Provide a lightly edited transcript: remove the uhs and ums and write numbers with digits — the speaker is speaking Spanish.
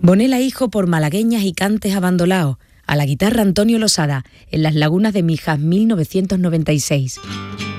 Bonela hijo por malagueñas y cantes abandolaos. A la guitarra Antonio Losada, en Las Lagunas de Mijas, 1996.